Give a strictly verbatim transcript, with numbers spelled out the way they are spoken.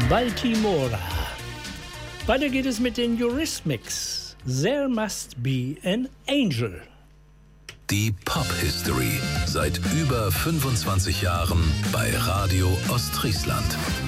Baltimora. Weiter geht es mit den Eurythmics. There Must Be an Angel. Die Pop-History seit über fünfundzwanzig Jahren bei Radio Ostfriesland.